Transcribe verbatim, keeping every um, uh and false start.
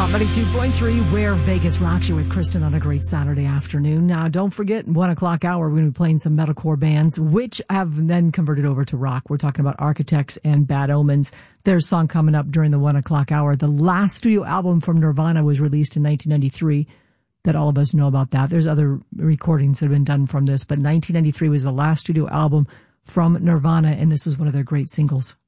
Hot ninety-two point three, where Vegas rocks you with Kristen on a great Saturday afternoon. Now, don't forget, one o'clock hour, we're going to be playing some metalcore bands, which have then converted over to rock. We're talking about Architects and Bad Omens. Their song coming up during the one o'clock hour. The last studio album from Nirvana was released in nineteen ninety-three. That all of us know about that. There's other recordings that have been done from this, but nineteen ninety-three was the last studio album from Nirvana, and this is one of their great singles.